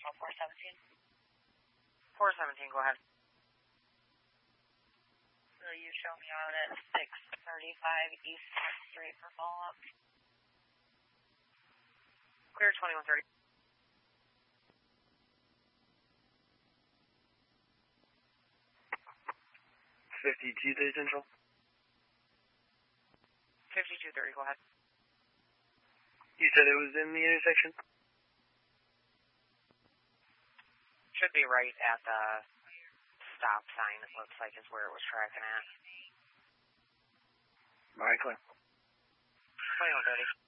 417. 417, go ahead. Will you show me out at 635 East Street for follow-up? Clear 2130. 50 Tuesday Central. 5230, go ahead. You said it was in the intersection? Should be right at the stop sign, it looks like is where it was tracking at. Alright, clear. 2130.